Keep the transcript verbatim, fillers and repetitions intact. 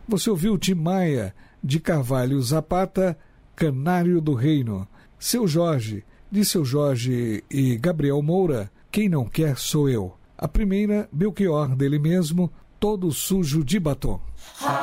Você ouviu Tim Maia, de Carvalho Zapata, Canário do Reino. Seu Jorge, de Seu Jorge e Gabriel Moura, Quem Não Quer Sou Eu. A primeira, Belchior, dele mesmo, Todo Sujo de Batom.